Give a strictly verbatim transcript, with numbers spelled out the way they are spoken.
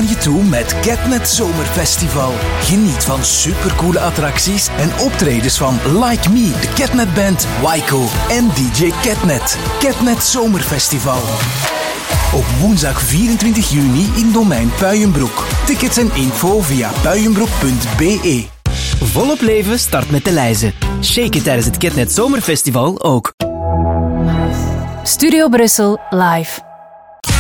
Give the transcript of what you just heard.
naar je toe met Catnet Zomerfestival. Geniet van supercoole attracties en optredens van Like Me, de Catnet Band, Waiko en D J Catnet. Catnet Zomerfestival. Op woensdag vierentwintig juni in Domein Puijenbroek. Tickets en info via puijenbroek punt b e. Volop leven start met de lijzen. Shake it tijdens het Catnet Zomerfestival ook. Studio Brussel live.